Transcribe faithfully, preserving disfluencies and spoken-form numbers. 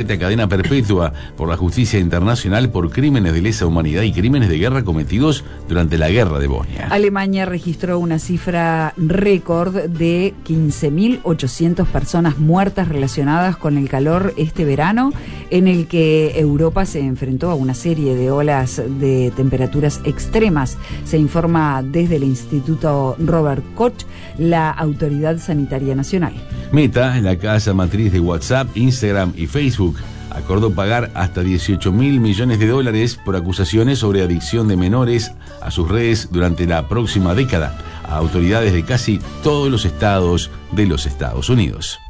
somete a cadena perpetua por la justicia internacional por crímenes de lesa humanidad y crímenes de guerra cometidos durante la guerra de Bosnia. Alemania registró una cifra récord de quince mil ochocientas personas muertas relacionadas con el calor este verano, en el que Europa se enfrentó a una serie de olas de temperaturas extremas. Se informa desde el Instituto Robert Koch, la Autoridad Sanitaria Nacional. Meta, la casa matriz de WhatsApp, Instagram y Facebook, acordó pagar hasta dieciocho mil millones de dólares por acusaciones sobre adicción de menores a sus redes durante la próxima década a autoridades de casi todos los estados de los Estados Unidos.